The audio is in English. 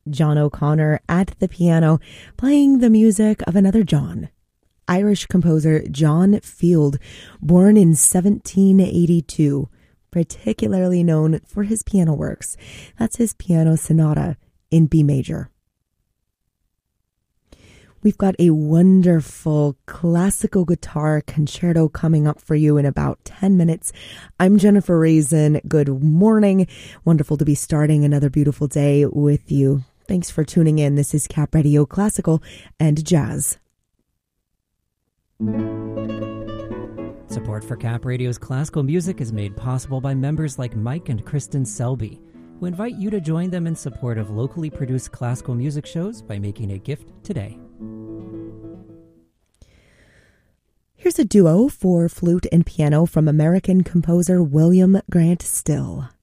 John O'Connor at the piano, playing the music of another John. Irish composer John Field, born in 1782, particularly known for his piano works. That's his piano sonata in B major. We've got a wonderful classical guitar concerto coming up for you in about 10 minutes. I'm Jennifer Raisin. Good morning. Wonderful to be starting another beautiful day with you. Thanks for tuning in. This is Cap Radio Classical and Jazz. Support for Cap Radio's classical music is made possible by members like Mike and Kristen Selby, who invite you to join them in support of locally produced classical music shows by making a gift today. Here's a duo for flute and piano from American composer William Grant Still.